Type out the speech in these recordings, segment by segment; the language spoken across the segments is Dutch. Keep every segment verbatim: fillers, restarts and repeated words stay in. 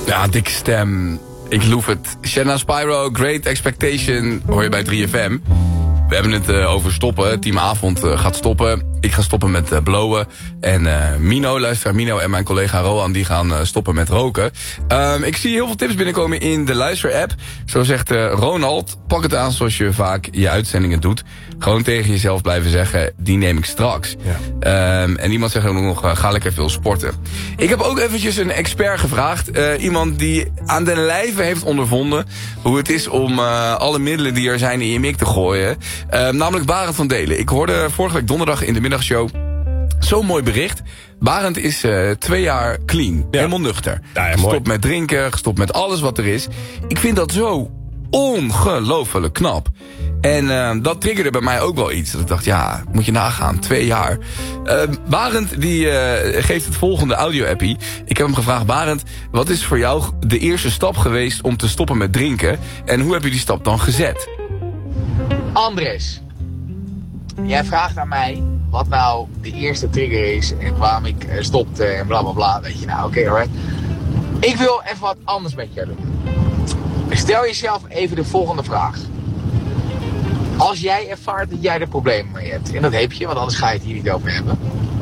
Ja, dikke stem. Ik loef het. Shanna Spyro, Great Expectation, hoor je bij drie F M. We hebben het uh, over stoppen. Team Avond uh, gaat stoppen. Ik ga stoppen met uh, blowen. En uh, Mino, luisteraar Mino en mijn collega Roan, die gaan uh, stoppen met roken. Um, ik zie heel veel tips binnenkomen in de luisterapp. Zo zegt uh, Ronald, pak het aan zoals je vaak je uitzendingen doet. Gewoon tegen jezelf blijven zeggen, die neem ik straks. Ja. Um, en iemand zegt ook nog, uh, ga lekker veel sporten. Ik heb ook eventjes een expert gevraagd. Uh, iemand die aan den lijve heeft ondervonden hoe het is om uh, alle middelen die er zijn in je mik te gooien. Uh, namelijk Barend van Delen. Ik hoorde vorige week donderdag in de middagshow zo'n mooi bericht. Barend is uh, twee jaar clean. Ja. Helemaal nuchter. Ja, ja, gestopt met drinken, gestopt met alles wat er is. Ik vind dat zo ongelooflijk knap. En uh, dat triggerde bij mij ook wel iets. Dat ik dacht, ja, moet je nagaan. Twee jaar. Uh, Barend die uh, geeft het volgende audio-appie. Ik heb hem gevraagd, Barend, wat is voor jou de eerste stap geweest om te stoppen met drinken? En hoe heb je die stap dan gezet? Andres, jij vraagt aan mij wat nou de eerste trigger is en waarom ik stopte en bla bla bla. Weet je, nou oké, okay, alright. Ik wil even wat anders met jou doen. Stel jezelf even de volgende vraag. Als jij ervaart dat jij er problemen mee hebt, en dat heb je, want anders ga je het hier niet over hebben.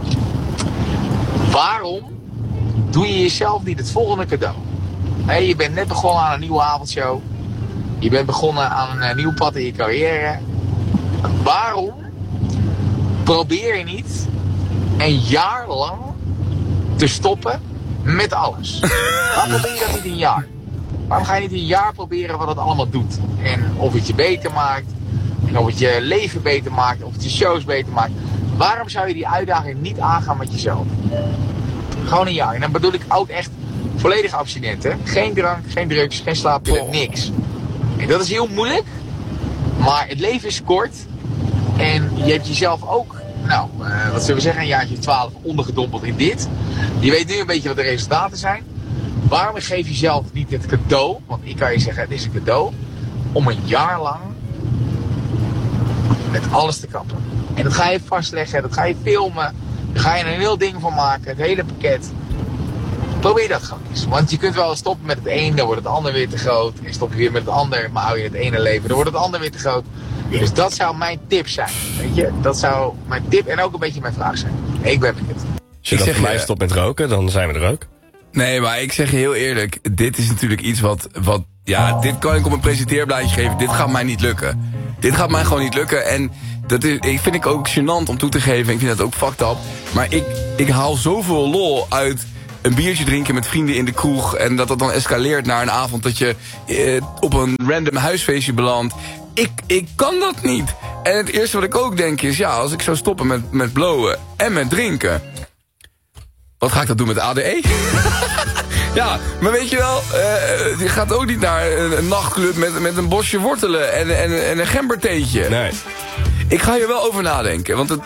Waarom doe je jezelf niet het volgende cadeau? Hey, je bent net begonnen aan een nieuwe avondshow. Je bent begonnen aan een nieuw pad in je carrière. Waarom probeer je niet een jaar lang te stoppen met alles? Waarom probeer je dat niet een jaar? Waarom ga je niet een jaar proberen wat het allemaal doet? En of het je beter maakt. En of het je leven beter maakt. Of het je shows beter maakt. Waarom zou je die uitdaging niet aangaan met jezelf? Gewoon een jaar. En dan bedoel ik ook echt volledig abstinent. Hè? Geen drank, geen drugs, geen slaappillen, niks. En dat is heel moeilijk. Maar het leven is kort. En je hebt jezelf ook, nou, uh, wat zullen we zeggen, een jaartje twaalf ondergedompeld in dit. Je weet nu een beetje wat de resultaten zijn. Waarom geef je jezelf niet het cadeau, want ik kan je zeggen, het is een cadeau, om een jaar lang met alles te kappen. En dat ga je vastleggen, dat ga je filmen, daar ga je een heel ding van maken, het hele pakket. Probeer dat gewoon eens. Want je kunt wel stoppen met het een, dan wordt het ander weer te groot. En stop je weer met het ander, maar hou je het ene leven, dan wordt het ander weer te groot. Dus dat zou mijn tip zijn, weet je. Dat zou mijn tip en ook een beetje mijn vraag zijn. Ik ben benieuwd. Als je dat voor mij stopt met roken, dan zijn we er ook. Nee, maar ik zeg je heel eerlijk, dit is natuurlijk iets wat, wat ja, dit kan ik op een presenteerblaadje geven. Dit gaat mij niet lukken. Dit gaat mij gewoon niet lukken. En dat is, ik vind ik ook gênant om toe te geven. Ik vind dat ook fucked up. Maar ik, ik haal zoveel lol uit een biertje drinken met vrienden in de kroeg. En dat dat dan escaleert naar een avond dat je eh, op een random huisfeestje belandt. Ik, ik kan dat niet. En het eerste wat ik ook denk is, ja, als ik zou stoppen met, met blowen en met drinken, wat ga ik dat doen met A D E? Ja, maar weet je wel, uh, je gaat ook niet naar een, een nachtclub met, met een bosje wortelen en, en, en een gembertheetje. Nee. Ik ga hier wel over nadenken, want het,